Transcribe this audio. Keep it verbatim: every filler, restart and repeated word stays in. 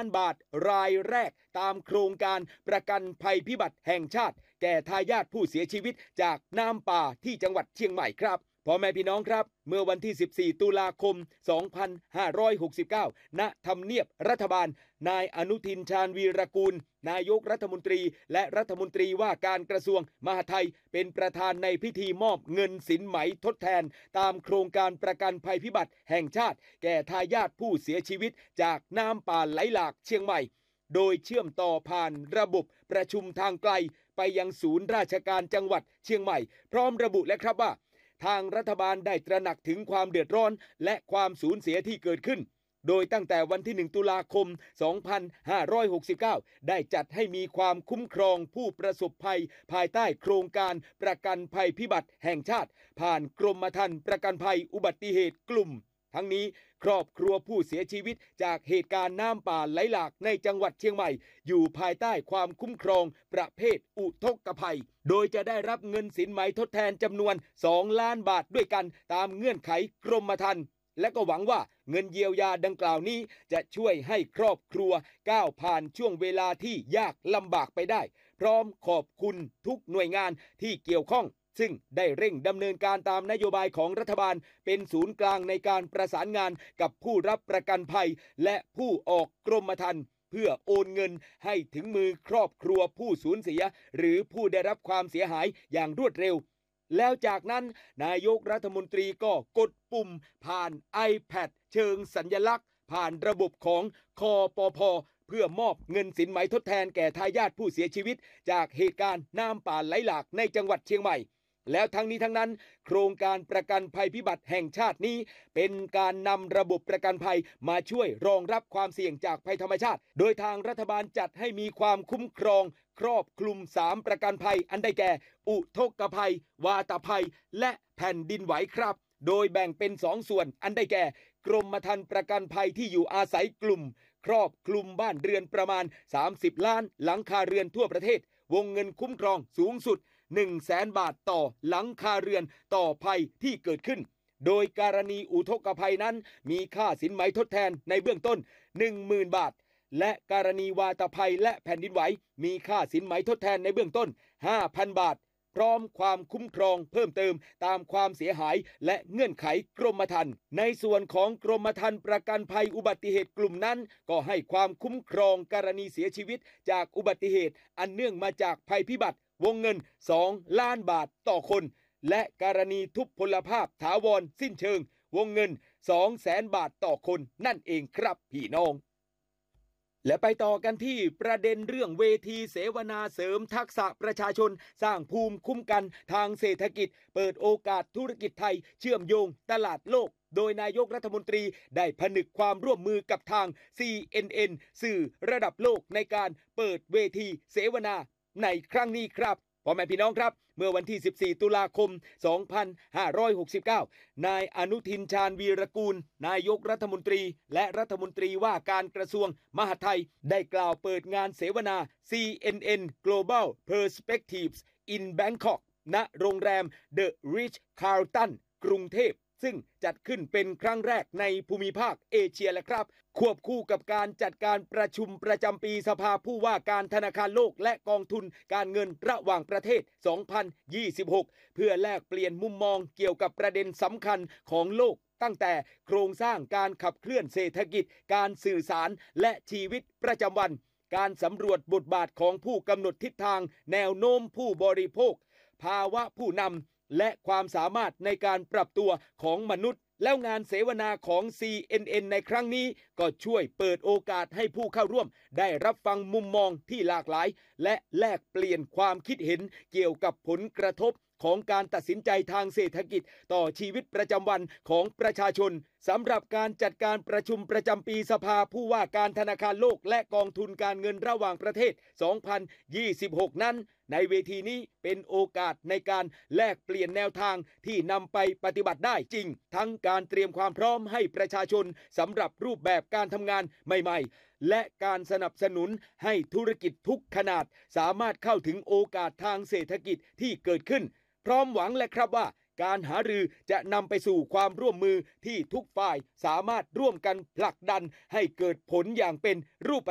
านบาทรายแรกตามโครงการประกันภัยพิบัติแห่งชาติแก่ทายาทผู้เสียชีวิตจากน้ำป่าที่จังหวัดเชียงใหม่ครับพ่อแม่พี่น้องครับเมื่อวันที่สิบสี่ตุลาคมสองพันห้าร้อยหกสิบเก้าณทำเนียบรัฐบาลนายอนุทินชาญวีรกูลนายกรัฐมนตรีและรัฐมนตรีว่าการกระทรวงมหาดไทยเป็นประธานในพิธีมอบเงินสินไหมทดแทนตามโครงการประกันภัยพิบัติแห่งชาติแก่ทายาทผู้เสียชีวิตจากน้ำป่าไหลหลากเชียงใหม่โดยเชื่อมต่อผ่านระบบประชุมทางไกลไปยังศูนย์ราชการจังหวัดเชียงใหม่พร้อมระบุและครับว่าทางรัฐบาลได้ตระหนักถึงความเดือดร้อนและความสูญเสียที่เกิดขึ้นโดยตั้งแต่วันที่หนึ่งตุลาคมสองพันห้าร้อยหกสิบเก้าได้จัดให้มีความคุ้มครองผู้ประสบภัยภายใต้โครงการประกันภัยพิบัติแห่งชาติผ่านกรมธรรม์ประกันภัยอุบัติเหตุกลุ่มทั้งนี้ครอบครัวผู้เสียชีวิตจากเหตุการณ์น้ำป่าไหลหลากในจังหวัดเชียงใหม่อยู่ภายใต้ความคุ้มครองประเภทอุทกภัยโดยจะได้รับเงินสินไหมทดแทนจำนวนสองล้านบาทด้วยกันตามเงื่อนไขกรมธรรม์และก็หวังว่าเงินเยียวยาดังกล่าวนี้จะช่วยให้ครอบครัวก้าวผ่านช่วงเวลาที่ยากลำบากไปได้พร้อมขอบคุณทุกหน่วยงานที่เกี่ยวข้องซึ่งได้เร่งดำเนินการตามนโยบายของรัฐบาลเป็นศูนย์กลางในการประสานงานกับผู้รับประกันภัยและผู้ออกกรมธรรม์เพื่อโอนเงินให้ถึงมือครอบครัวผู้สูญเสียหรือผู้ได้รับความเสียหายอย่างรวดเร็วแล้วจากนั้นนายกรัฐมนตรีก็กดปุ่มผ่าน iPad เชิงสัญลักษณ์ผ่านระบบของคปภ.เพื่อมอบเงินสินไหมทดแทนแก่ทายาทผู้เสียชีวิตจากเหตุการณ์น้ำป่าไหลหลากในจังหวัดเชียงใหม่แล้วทั้งนี้ทั้งนั้นโครงการประกันภัยพิบัติแห่งชาตินี้เป็นการนำระบบประกันภัยมาช่วยรองรับความเสี่ยงจากภัยธรรมชาติโดยทางรัฐบาลจัดให้มีความคุ้มครองครอบคลุมสามประกันภัยอันได้แก่อุทกภัยวาตภัยและแผ่นดินไหวครับโดยแบ่งเป็นสองส่วนอันได้แก่กรมธรรม์ประกันภัยที่อยู่อาศัยกลุ่มครอบคลุมบ้านเรือนประมาณสามสิบล้านหลังคาเรือนทั่วประเทศวงเงินคุ้มครองสูงสุดหนึ่งแสนบาทต่อหลังคาเรือนต่อภัยที่เกิดขึ้นโดยกรณีอุทกภัยนั้นมีค่าสินไหมทดแทนในเบื้องต้น หนึ่งหมื่น บาทและกรณีวาตภัยและแผ่นดินไหวมีค่าสินไหมทดแทนในเบื้องต้น ห้าพัน บาทพร้อมความคุ้มครองเพิ่มเติมตามความเสียหายและเงื่อนไขกรมธรรม์ในส่วนของกรมธรรม์ประกันภัยอุบัติเหตุกลุ่มนั้นก็ให้ความคุ้มครองกรณีเสียชีวิตจากอุบัติเหตุอันเนื่องมาจากภัยพิบัติวงเงินสองล้านบาทต่อคนและกรณีทุพพลภาพถาวรสิ้นเชิงวงเงิน สองแสน บาทต่อคนนั่นเองครับพี่น้องและไปต่อกันที่ประเด็นเรื่องเวทีเสวนาเสริมทักษะประชาชนสร้างภูมิคุ้มกันทางเศรษฐกิจเปิดโอกาสธุรกิจไทยเชื่อมโยงตลาดโลกโดยนายกรัฐมนตรีได้ผนึกความร่วมมือกับทาง ซี เอ็น เอ็น สื่อระดับโลกในการเปิดเวทีเสวนาในครั้งนี้ครับพ่อแม่พี่น้องครับเมื่อวันที่สิบสี่ตุลาคมสองพันห้าร้อยหกสิบเก้านายอนุทินชาญวีรกูลนายกรัฐมนตรีและรัฐมนตรีว่าการกระทรวงมหาดไทยได้กล่าวเปิดงานเสวนา ซี เอ็น เอ็น Global Perspectives in Bangkok ณโรงแรม The Ritz Carlton กรุงเทพซึ่งจัดขึ้นเป็นครั้งแรกในภูมิภาคเอเชียและครับควบคู่กับการจัดการประชุมประจำปีสภาผู้ว่าการธนาคารโลกและกองทุนการเงินระหว่างประเทศสองพันยี่สิบหกเพื่อแลกเปลี่ยนมุมมองเกี่ยวกับประเด็นสำคัญของโลกตั้งแต่โครงสร้างการขับเคลื่อนเศรษฐกิจการสื่อสารและชีวิตประจำวันการสำรวจบทบาทของผู้กำหนดทิศทางแนวโน้มผู้บริโภคภาวะผู้นำและความสามารถในการปรับตัวของมนุษย์แล้วงานเสวนาของ ซี เอ็น เอ็น ในครั้งนี้ก็ช่วยเปิดโอกาสให้ผู้เข้าร่วมได้รับฟังมุมมองที่หลากหลายและแลกเปลี่ยนความคิดเห็นเกี่ยวกับผลกระทบของการตัดสินใจทางเศรษฐกิจต่อชีวิตประจำวันของประชาชนสำหรับการจัดการประชุมประจำปีสภาผู้ว่าการธนาคารโลกและกองทุนการเงินระหว่างประเทศสองพันยี่สิบหกนั้นในเวทีนี้เป็นโอกาสในการแลกเปลี่ยนแนวทางที่นำไปปฏิบัติได้จริงทั้งการเตรียมความพร้อมให้ประชาชนสำหรับรูปแบบการทำงานใหม่ๆและการสนับสนุนให้ธุรกิจทุกขนาดสามารถเข้าถึงโอกาสทางเศรษฐกิจที่เกิดขึ้นพร้อมหวังและครับว่าการหารือจะนำไปสู่ความร่วมมือที่ทุกฝ่ายสามารถร่วมกันผลักดันให้เกิดผลอย่างเป็นรูป